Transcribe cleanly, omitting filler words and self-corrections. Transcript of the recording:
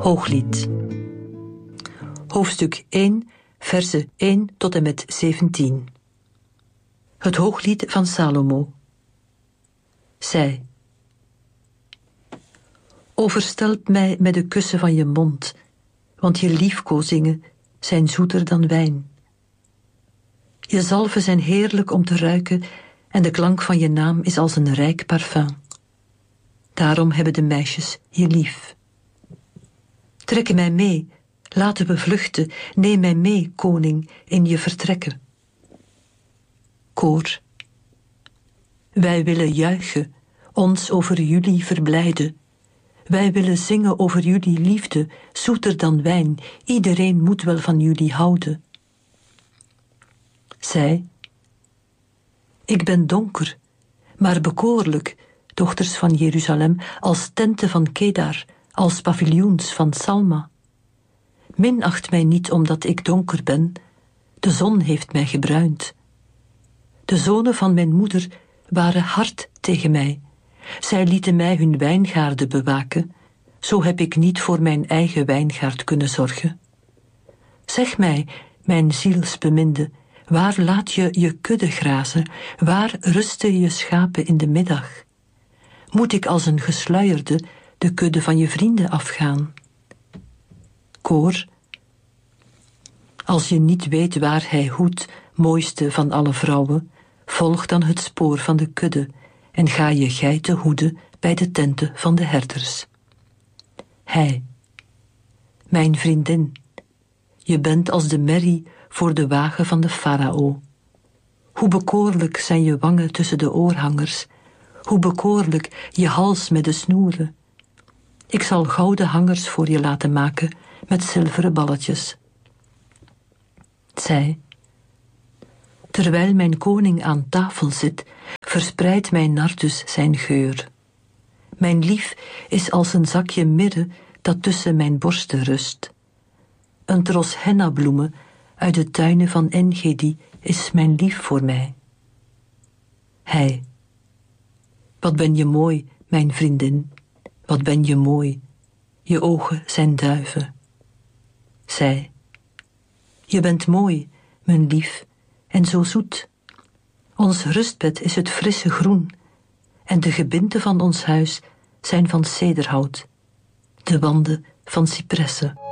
Hooglied. Hoofdstuk 1, versen 1 tot en met 17. Het Hooglied van Salomo. Zij. Overstelp mij met de kussen van je mond, want je liefkozingen zijn zoeter dan wijn. Je zalven zijn heerlijk om te ruiken en de klank van je naam is als een rijk parfum. Daarom hebben de meisjes je lief. Trek mij mee, laten we vluchten, neem mij mee, koning, in je vertrekken. Koor. Wij willen juichen, ons over jullie verblijden. Wij willen zingen over jullie liefde, zoeter dan wijn, iedereen moet wel van jullie houden. Zij. Ik ben donker, maar bekoorlijk, dochters van Jeruzalem, als tenten van Kedar, als paviljoens van Salma. Minacht mij niet omdat ik donker ben, de zon heeft mij gebruind. De zonen van mijn moeder waren hard tegen mij. Zij lieten mij hun wijngaarden bewaken, zo heb ik niet voor mijn eigen wijngaard kunnen zorgen. Zeg mij, mijn zielsbeminde, waar laat je je kudde grazen, waar rusten je schapen in de middag? Moet ik als een gesluierde de kudde van je vrienden afgaan? Koor. Als je niet weet waar hij hoedt, mooiste van alle vrouwen, volg dan het spoor van de kudde en ga je geiten hoeden bij de tenten van de herders. Hij. Mijn vriendin, je bent als de merrie voor de wagen van de farao. Hoe bekoorlijk zijn je wangen tussen de oorhangers, hoe bekoorlijk je hals met de snoeren. Ik zal gouden hangers voor je laten maken met zilveren balletjes. Zij. Terwijl mijn koning aan tafel zit, verspreidt mijn nardus zijn geur. Mijn lief is als een zakje mirre dat tussen mijn borsten rust. Een tros hennabloemen uit de tuinen van Engedi is mijn lief voor mij. Hij. Wat ben je mooi, mijn vriendin, wat ben je mooi, je ogen zijn duiven. Zij. Je bent mooi, mijn lief, en zo zoet. Ons rustbed is het frisse groen, en de gebinten van ons huis zijn van cederhout, de wanden van cipressen.